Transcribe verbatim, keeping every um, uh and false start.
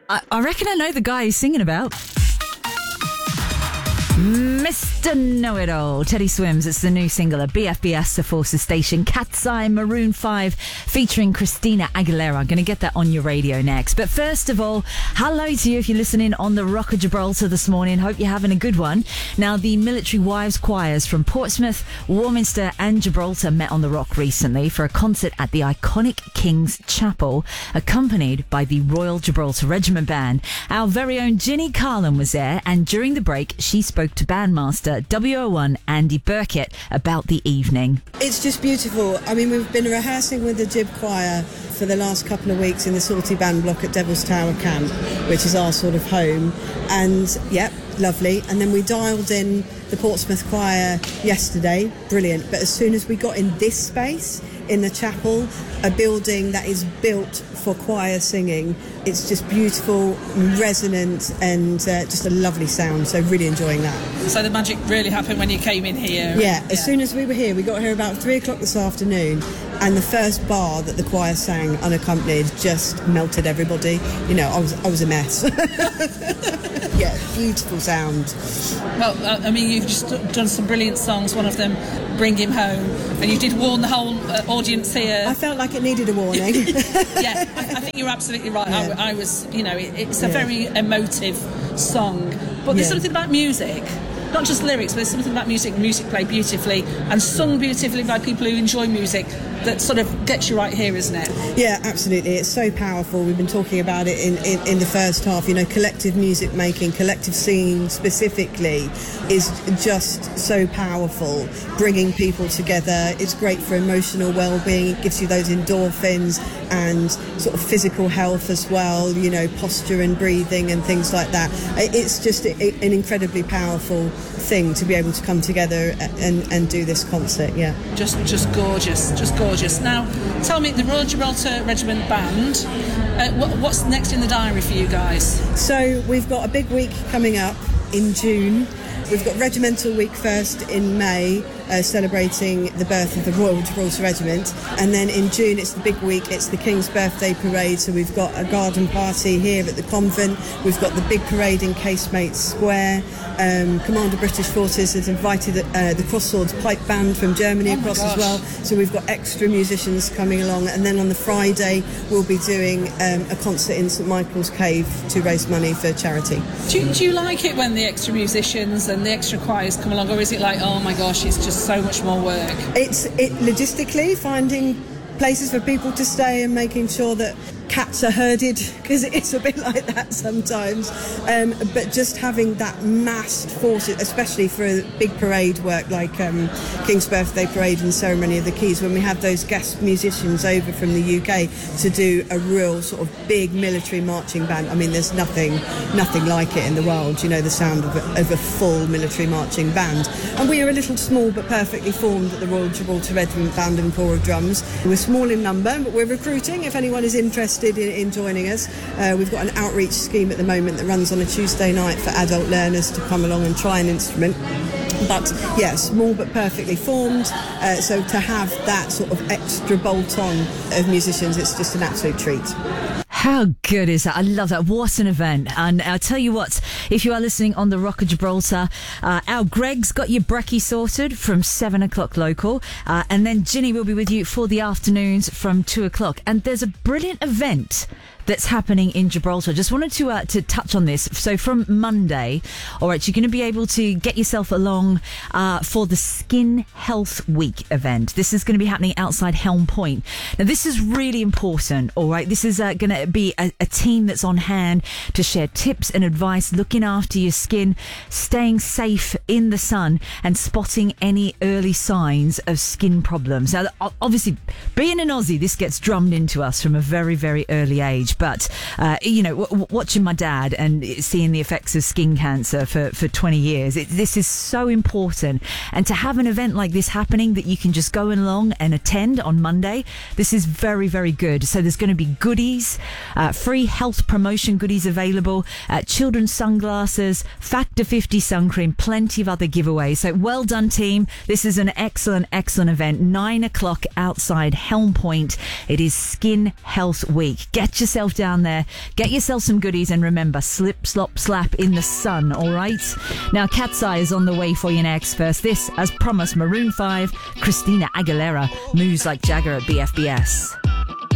I, I reckon I know the guy he's singing about. Mister Know-It-All, Teddy Swims. It's the new single at B F B S, the Forces Station. Cat's Eye, Maroon five, featuring Christina Aguilera. I'm going to get that on your radio next. But first of all, hello to you if you're listening on the Rock of Gibraltar this morning. Hope you're having a good one. Now, the Military Wives Choirs from Portsmouth, Warminster and Gibraltar met on the Rock recently for a concert at the iconic King's Chapel, accompanied by the Royal Gibraltar Regiment Band. Our very own Ginny Carlin was there, and during the break, she spoke to bandmaster W O one Andy Burkett about the evening. It's just beautiful. I mean, we've been rehearsing with the Gib Choir for the last couple of weeks in the Salty Band block at Devil's Tower Camp, which is our sort of home. And, yep, lovely. And then we dialed in the Portsmouth Choir yesterday. Brilliant. But as soon as we got in this space, in the chapel, a building that is built for choir singing, it's just beautiful, resonant, and uh, just a lovely sound. So really enjoying that. So the magic really happened when you came in here? Yeah, as yeah. soon as we were here, we got here about three o'clock this afternoon, and the first bar that the choir sang unaccompanied just melted everybody. You know, I was I was a mess. Yeah, beautiful sound. Well, uh, I mean, you've just done some brilliant songs. One of them, Bring Him Home, and you did warn the whole uh, audience here. I felt like it needed a warning. Yeah, I, I think you're absolutely right. Yeah. I, I was, you know, it, it's a yeah. very emotive song, but there's yeah. something about music. Not just lyrics, but there's something about music. Music played beautifully and sung beautifully by people who enjoy music that sort of gets you right here, isn't it? Yeah, absolutely. It's so powerful. We've been talking about it in, in, in the first half. You know, collective music making, collective singing specifically is just so powerful, bringing people together. It's great for emotional well-being. It gives you those endorphins and sort of physical health as well, you know, posture and breathing and things like that. It's just a, an incredibly powerful thing to be able to come together and, and do this concert, yeah. Just just gorgeous, just gorgeous. Now, tell me, the Royal Gibraltar Regiment Band, uh, what, what's next in the diary for you guys? So we've got a big week coming up in June. We've got Regimental Week first in May, uh, celebrating the birth of the Royal Gibraltar Regiment. And then in June, it's the big week, it's the King's Birthday Parade. So we've got a garden party here at the convent. We've got the big parade in Casemates Square. Um, Commander British Forces has invited uh, the Cross-Swords Pipe Band from Germany oh across as well. So we've got extra musicians coming along. And then on the Friday, we'll be doing um, a concert in St Michael's Cave to raise money for charity. Do you, do you like it when the extra musicians and the extra choirs come along, or is it like, oh my gosh, it's just so much more work? It's it logistically finding places for people to stay and making sure that cats are herded, because it's a bit like that sometimes, um, but just having that massed force, especially for a big parade work like um, King's Birthday Parade and Ceremony of the Keys, when we have those guest musicians over from the U K to do a real sort of big military marching band. I mean, there's nothing nothing like it in the world, you know, the sound of a, of a full military marching band. And we are a little small but perfectly formed at the Royal Gibraltar Regiment Band and Corps of Drums. We're small in number, but we're recruiting if anyone is interested In, in joining us. Uh, we've got an outreach scheme at the moment that runs on a Tuesday night for adult learners to come along and try an instrument. But yeah, small but perfectly formed. Uh, so to have that sort of extra bolt-on of musicians, it's just an absolute treat. How good is that? I love that. What an event. And I'll tell you what, if you are listening on the Rock of Gibraltar, uh, our Greg's got your brekkie sorted from seven o'clock local. Uh, and then Ginny will be with you for the afternoons from two o'clock. And there's a brilliant event that's happening in Gibraltar. Just wanted to uh, to touch on this. So from Monday, all right, you're going to be able to get yourself along uh, for the Skin Health Week event. This is going to be happening outside Helm Point. Now, this is really important, all right? This is uh, going to be a, a team that's on hand to share tips and advice, looking after your skin, staying safe in the sun, and spotting any early signs of skin problems. Now, obviously, being an Aussie, this gets drummed into us from a very, very early age. But, uh, you know, w- watching my dad and seeing the effects of skin cancer for, for twenty years, it, this is so important. And to have an event like this happening that you can just go along and attend on Monday, this is very, very good. So there's going to be goodies, uh, free health promotion goodies available, uh, children's sunglasses, Factor fifty sun cream, plenty of other giveaways. So well done, team. This is an excellent, excellent event. Nine o'clock outside Helm Point. It is Skin Health Week. Get yourself yourself down there, get yourself some goodies, and remember, slip, slop, slap in the sun, all right? Now, Cat's Eye is on the way for you next. First, this, as promised, Maroon five, Christina Aguilera, Moves Like Jagger at B F B S.